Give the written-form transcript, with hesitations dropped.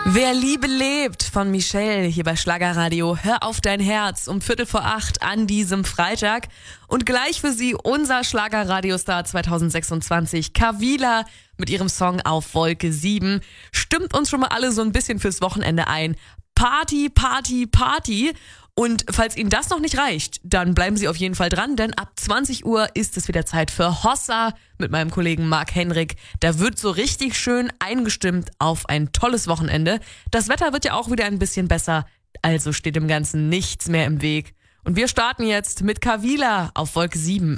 Wer Liebe lebt von Michelle hier bei Schlagerradio. Hör auf dein Herz um 7:45 an diesem Freitag. Und gleich für Sie unser Schlagerradiostar 2026, Kavila, mit ihrem Song Auf Wolke 7. Stimmt uns schon mal alle so ein bisschen fürs Wochenende ein. Party, Party, Party. Und falls Ihnen das noch nicht reicht, dann bleiben Sie auf jeden Fall dran, denn ab 20 Uhr ist es wieder Zeit für Hossa mit meinem Kollegen Marc Henrik. Da wird so richtig schön eingestimmt auf ein tolles Wochenende. Das Wetter wird ja auch wieder ein bisschen besser, also steht dem Ganzen nichts mehr im Weg. Und wir starten jetzt mit Kavila auf Wolke 7.